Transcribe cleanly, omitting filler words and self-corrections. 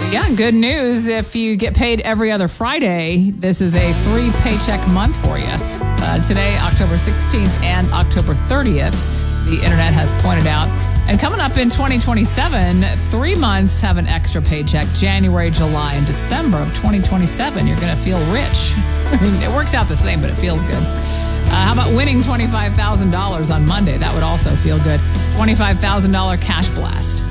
Yeah, good news. If you get paid every other Friday, this is a free paycheck month for you. Today, October 16th and October 30th, the internet has pointed out. And coming up in 2027, 3 months have an extra paycheck. January, July, and December of 2027, you're going to feel rich. I mean, it works out the same, but it feels good. How about winning $25,000 on Monday? That would also feel good. $25,000 cash blast.